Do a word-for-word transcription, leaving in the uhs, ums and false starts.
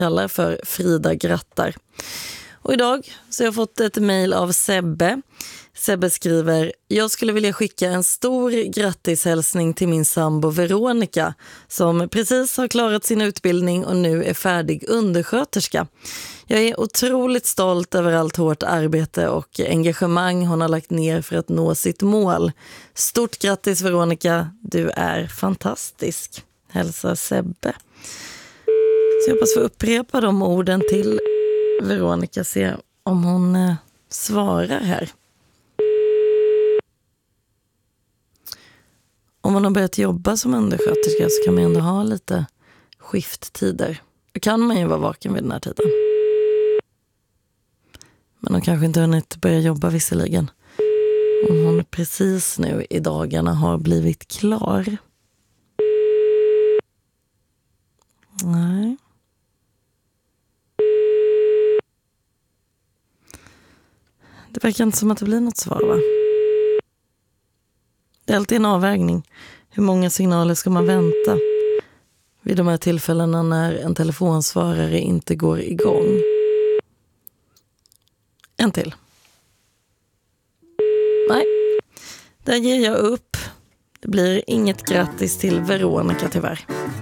kallar för Frida grattar. Och idag så har jag fått ett mejl av Sebbe. Sebbe skriver: jag skulle vilja skicka en stor grattishälsning till min sambo Veronica som precis har klarat sin utbildning och nu är färdig undersköterska. Jag är otroligt stolt över allt hårt arbete och engagemang hon har lagt ner för att nå sitt mål. Stort grattis Veronica, du är fantastisk. Hälsa Sebbe. Så jag hoppas få upprepa de orden till Veronica, se om hon eh, svarar här. Om man har börjat jobba som undersköterska så kan man ändå ha lite skifttider. Då kan man ju vara vaken vid den här tiden. Men hon kanske inte har hunnit börja jobba visserligen. Om hon precis nu i dagarna har blivit klar. Nej. Det verkar inte som att det blir något svar, va? Det är alltid en avvägning. Hur många signaler ska man vänta vid de här tillfällena när en telefonsvarare inte går igång? En till. Nej, där ger jag upp. Det blir inget grattis till Veronica tyvärr.